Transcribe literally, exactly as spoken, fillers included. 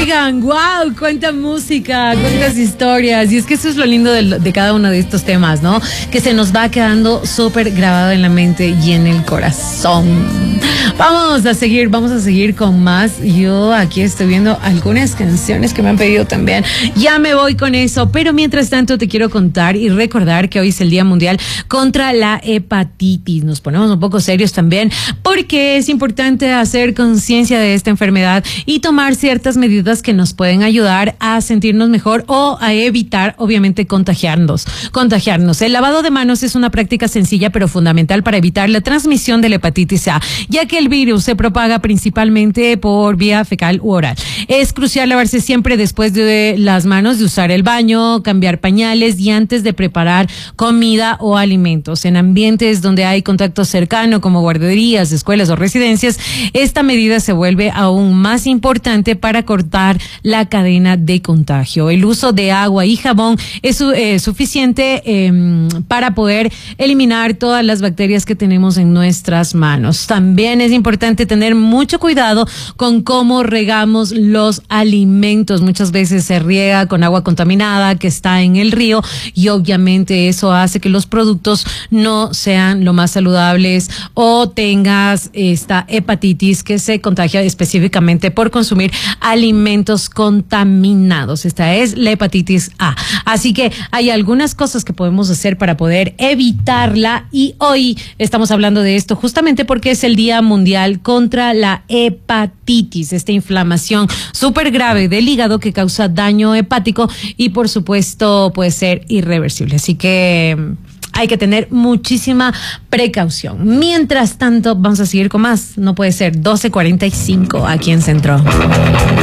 Oigan, wow, cuánta música, cuántas historias. Y es que eso es lo lindo de, de cada uno de estos temas, ¿no? Que se nos va quedando súper grabado en la mente y en el corazón. Vamos a seguir, vamos a seguir con más. Yo aquí estoy viendo algunas canciones que me han pedido también. Ya me voy con eso, pero mientras tanto te quiero contar y recordar que hoy es el Día Mundial contra la Hepatitis. Nos ponemos un poco serios también porque es importante hacer conciencia de esta enfermedad y tomar ciertas medidas que nos pueden ayudar a sentirnos mejor o a evitar, obviamente, contagiarnos. Contagiarnos. El lavado de manos es una práctica sencilla pero fundamental para evitar la transmisión de la hepatitis A, ya que el virus se propaga principalmente por vía fecal u oral. Es crucial lavarse siempre después de las manos, de usar el baño, cambiar pañales y antes de preparar comida o alimentos. En ambientes donde hay contacto cercano como guarderías, escuelas o residencias, esta medida se vuelve aún más importante para cortar la cadena de contagio. El uso de agua y jabón es eh, suficiente eh, para poder eliminar todas las bacterias que tenemos en nuestras manos. También es importante tener mucho cuidado con cómo regamos los alimentos. Muchas veces se riega con agua contaminada que está en el río y obviamente eso hace que los productos no sean lo más saludables o tengas esta hepatitis que se contagia específicamente por consumir alimentos contaminados. Esta es la hepatitis A. Así que hay algunas cosas que podemos hacer para poder evitarla y hoy estamos hablando de esto justamente porque es el Día Mundial contra la Hepatitis, esta inflamación súper grave del hígado que causa daño hepático y por supuesto puede ser irreversible. Así que hay que tener muchísima precaución. Mientras tanto, vamos a seguir con más. No puede ser doce cuarenta y cinco aquí en Centro.